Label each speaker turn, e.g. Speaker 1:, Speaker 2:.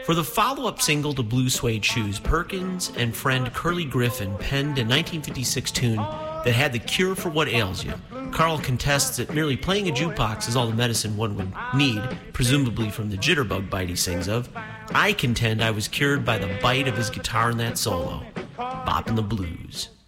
Speaker 1: For the follow-up single to Blue Suede Shoes, Perkins and friend Curly Griffin penned a 1956 tune that had the cure for what ails you. Carl contests that merely playing a jukebox is all the medicine one would need, presumably from the jitterbug bite he sings of. I contend I was cured by the bite of his guitar in that solo. Boppin' the Blues.